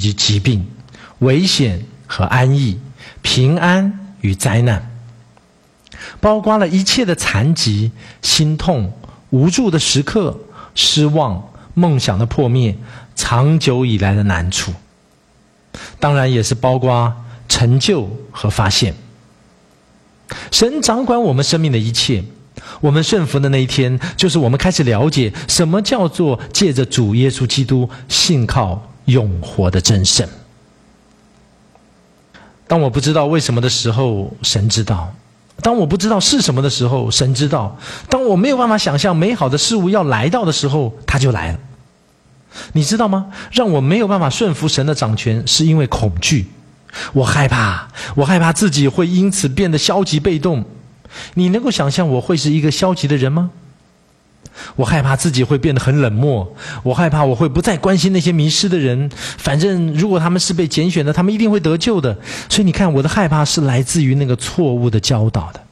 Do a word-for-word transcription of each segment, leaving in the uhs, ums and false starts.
及疾病、危险和安逸、平安与灾难，包括了一切的残疾、心痛、无助的时刻、失望、梦想的破灭、长久以来的难处，当然也是包括成就和发现。神掌管我们生命的一切，我们顺服的那一天，就是我们开始了解什么叫做借着主耶稣基督信靠永活的真神。当我不知道为什么的时候，神知道；当我不知道是什么的时候，神知道；当我没有办法想象美好的事物要来到的时候，它就来了。你知道吗？让我没有办法顺服神的掌权，是因为恐惧。我害怕，我害怕自己会因此变得消极被动。你能够想象我会是一个消极的人吗？我害怕自己会变得很冷漠，我害怕我会不再关心那些迷失的人，反正如果他们是被拣选的，他们一定会得救的。所以你看，我的害怕是来自于那个错误的教导的。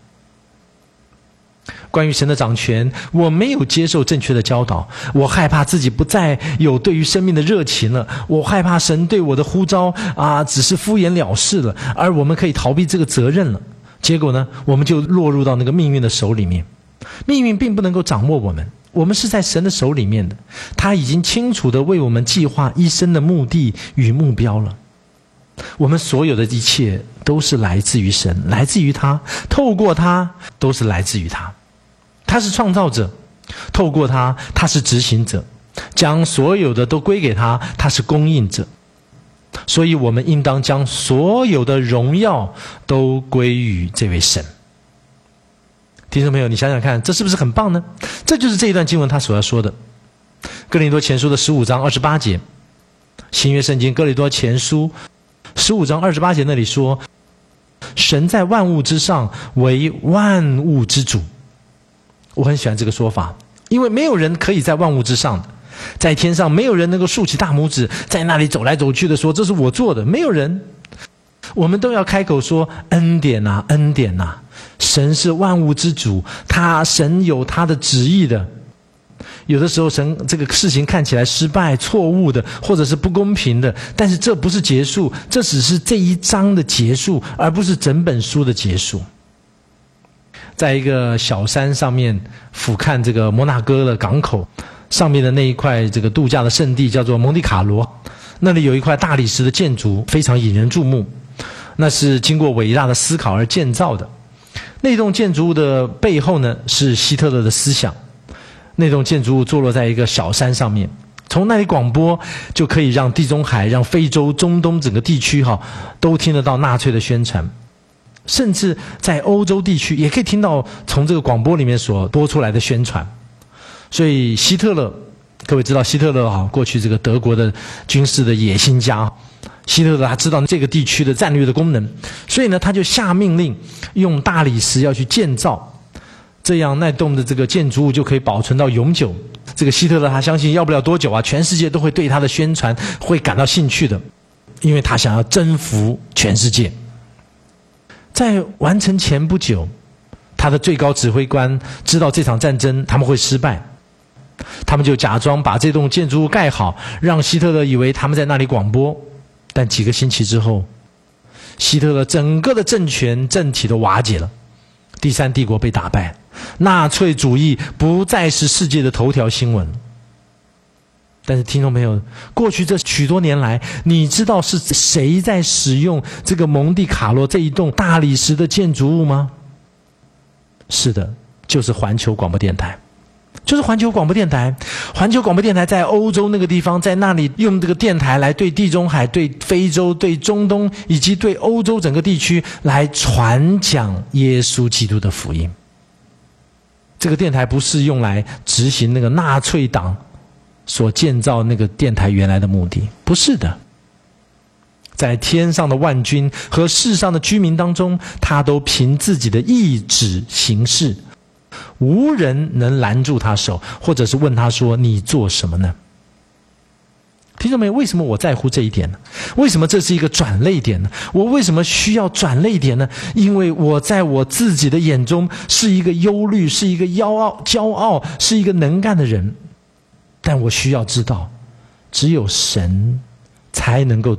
关于神的掌权，我没有接受正确的教导，我害怕自己不再有对于生命的热情了，我害怕神对我的呼召啊只是敷衍了事了，而我们可以逃避这个责任了。结果呢，我们就落入到那个命运的手里面。命运并不能够掌握我们，我们是在神的手里面的，他已经清楚地为我们计划一生的目的与目标了。我们所有的一切都是来自于神，来自于他，透过他都是来自于他。他是创造者，透过他，他是执行者，将所有的都归给他，他是供应者。所以我们应当将所有的荣耀都归于这位神。听众朋友，你想想看，这是不是很棒呢？这就是这一段经文他所要说的。哥林多前书的十五章二十八节，新约圣经哥林多前书十五章二十八节那里说，神在万物之上为万物之主。我很喜欢这个说法，因为没有人可以在万物之上的，在天上没有人能够竖起大拇指在那里走来走去的说这是我做的，没有人。我们都要开口说恩典啊，恩典啊，神是万物之主，他神有他的旨意的。有的时候神这个事情看起来失败、错误的，或者是不公平的，但是这不是结束，这只是这一章的结束，而不是整本书的结束。在一个小山上面俯瞰这个摩纳哥的港口上面的那一块这个度假的圣地叫做蒙地卡罗，那里有一块大理石的建筑非常引人注目，那是经过伟大的思考而建造的。那栋建筑物的背后呢，是希特勒的思想。那栋建筑物坐落在一个小山上面，从那里广播就可以让地中海、让非洲、中东整个地区哈都听得到纳粹的宣传，甚至在欧洲地区也可以听到从这个广播里面所播出来的宣传。所以希特勒，各位知道希特勒哈，过去这个德国的军事的野心家，希特勒他知道这个地区的战略的功能，所以呢他就下命令用大理石要去建造，这样那栋的这个建筑物就可以保存到永久。这个希特勒他相信要不了多久啊，全世界都会对他的宣传会感到兴趣的，因为他想要征服全世界。在完成前不久，他的最高指挥官知道这场战争他们会失败，他们就假装把这栋建筑物盖好，让希特勒以为他们在那里广播。但几个星期之后，希特勒整个的政权政体都瓦解了，第三帝国被打败，纳粹主义不再是世界的头条新闻。但是听众朋友，过去这许多年来，你知道是谁在使用这个蒙地卡罗这一栋大理石的建筑物吗？是的，就是环球广播电台。就是环球广播电台，环球广播电台在欧洲那个地方，在那里用这个电台来对地中海、对非洲、对中东以及对欧洲整个地区来传讲耶稣基督的福音。这个电台不是用来执行那个纳粹党所建造那个电台原来的目的，不是的。在天上的万军和世上的居民当中，他都凭自己的意志行事，无人能拦住他手，或者是问他说你做什么呢？听众朋友，为什么我在乎这一点呢？为什么这是一个转捩点呢？我为什么需要转捩点呢？因为我在我自己的眼中是一个忧虑，是一个骄傲骄傲是一个能干的人，但我需要知道，只有神才能够